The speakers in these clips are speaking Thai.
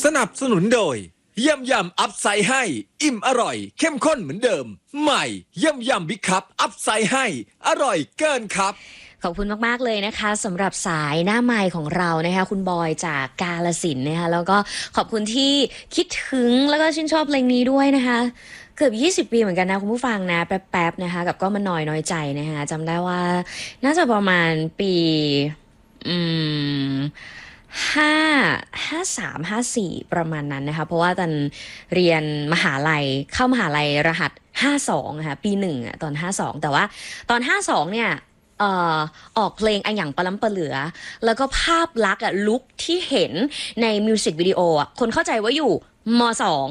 สนับสนุนโดยยำอัพไซด์ให้อิ่มอร่อยเข้มข้นเหมือนเดิมใหม่ยำบิ๊กคัพอัพไซด์ให้อร่อยเกินครับขอบคุณมากๆเลยนะคะสำหรับสายหน้าไมค์ของเรานะคะคุณบอยจากกาฬสินธุ์นะคะแล้วก็ขอบคุณที่คิดถึงแล้วก็ชื่นชอบเพลงนี้ด้วยนะคะเกือบ20 ปีเหมือนกันนะคุณผู้ฟังนะแป๊บๆนะคะกับก็มาน้อยใจนะคะจำได้ว่าน่าจะประมาณปี5354ประมาณนั้นนะคะเพราะว่าตอนเรียนมหาลัยเข้ามหาลัยรหัส52นะคะปี1อ่ะตอน52แต่ว่าตอน52เนี่ยออกเพลงอันอย่างปะล้ำปะเหลือแล้วก็ภาพลักษณ์ลุคที่เห็นในมิวสิกวิดีโอคนเข้าใจว่าอยู่ม.2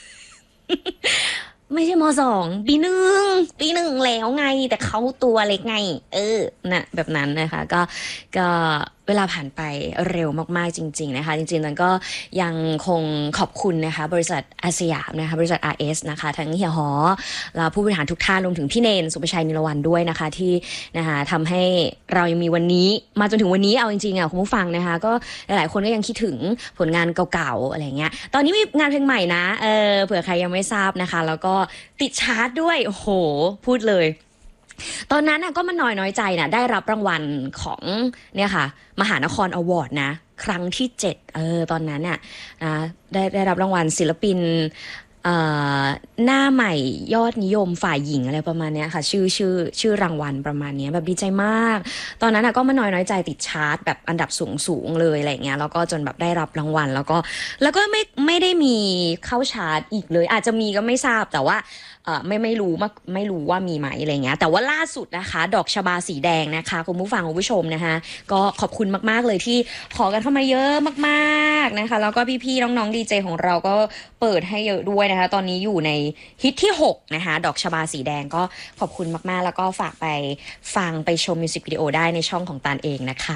ไม่ใช่ม.2 ปีหนึ่งแล้วไงแต่เขาตัวเล็กไงน่ะแบบนั้นนะคะก็เวลาผ่านไปเร็วมากๆจริงๆนะคะจริงๆนั้นก็ยังคงขอบคุณนะคะบริษัทอาสยามนะคะบริษัท RS นะคะทั้งเฮียฮอและผู้บริหารทุกท่านรวมถึงพี่เนนสุประชัยนิรวรรณด้วยนะคะที่นะคะทำให้เรายังมีวันนี้มาจนถึงวันนี้เอาจริงๆคุณผู้ฟังนะคะก็หลายๆคนก็ยังคิดถึงผลงานเก่าๆอะไรเงี้ยตอนนี้มีงานเพลงใหม่นะเผื่อใครยังไม่ทราบนะคะแล้วก็ติดชาร์ตด้วยโอ้โหพูดเลยตอนนั้นก็มันน้อยใจนะได้รับรางวัลของเนี่ยค่ะมหานครอวอร์ดนะครั้งที่7ตอนนั้นนะได้รับรางวัลศิลปินหน้าใหม่ยอดนิยมฝ่ายหญิงอะไรประมาณนี้ค่ะชื่อรางวัลประมาณนี้แบบดีใจมากตอนนั้นก็มาน้อยใจติดชาร์ตแบบอันดับสูงเลยอะไรเงี้ยแล้วก็จนแบบได้รับรางวัลแล้วก็ไม่ได้มีเข้าชาร์ตอีกเลยอาจจะมีก็ไม่ทราบแต่ว่าไม่รู้ว่ามีไหมอะไรเงี้ยแต่ว่าล่าสุดนะคะดอกชบาสีแดงนะคะคุณผู้ฟังคุณผู้ชมนะคะก็ขอบคุณมากๆเลยที่ขอกันเข้ามาเยอะมากๆนะคะแล้วก็พี่ๆน้องๆดีเจของเราก็เปิดให้เยอะด้วยนะคะตอนนี้อยู่ในฮิตที่6นะคะดอกชบาสีแดงก็ขอบคุณมากๆแล้วก็ฝากไปฟังไปชมมิวสิกวิดีโอได้ในช่องของตาลเองนะคะ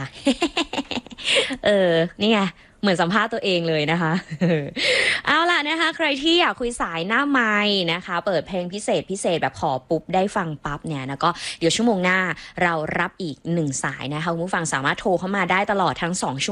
นี่ไงเหมือนสัมภาษณ์ตัวเองเลยนะคะ เอาล่ะนะคะใครที่อยากคุยสายหน้าไมค์นะคะเปิดเพลงพิเศษแบบขอปุ๊บได้ฟังปั๊บเนี่ยแล้วก็เดี๋ยวชั่วโมงหน้าเรารับอีก1 สายนะคะคุณผู้ฟังสามารถโทรเข้ามาได้ตลอดทั้ง2 ชั่วโมง